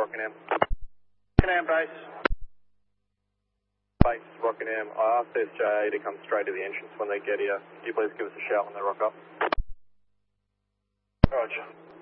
Rockingham. Rockingham base. Base Rockingham. I asked SJA to come straight to the entrance when they get here. Can you please give us a shout when they rock up? Roger.